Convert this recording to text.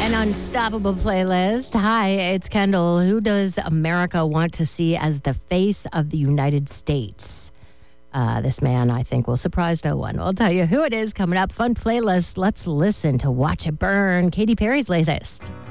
An unstoppable playlist. Hi, it's Kendall. Who does America want to see as the face of the United States? This man, I think, will surprise no one. I'll tell you who it is coming up. Fun playlist. Let's listen to Watch It Burn. Katy Perry's latest.